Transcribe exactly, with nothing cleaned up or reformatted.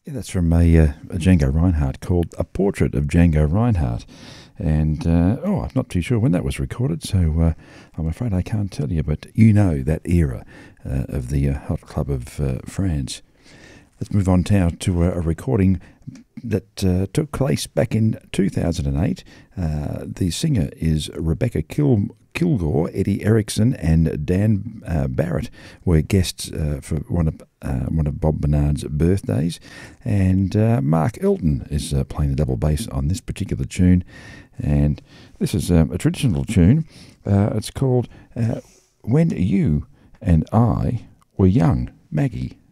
Yeah, that's from a, uh, a Django Reinhardt called A Portrait of Django Reinhardt. And, uh, oh, I'm not too sure when that was recorded, so uh, I'm afraid I can't tell you, but you know that era uh, of the uh, Hot Club of uh, France. Let's move on now to a, a recording that uh, took place back in two thousand eight. Uh, the singer is Rebecca Kil- Kilgore. Eddie Erickson and Dan uh, Barrett were guests uh, for one of uh, one of Bob Bernard's birthdays, and uh, Mark Elton is uh, playing the double bass on this particular tune. And this is um, a traditional tune. Uh, it's called uh, "When You and I Were Young." Maggie.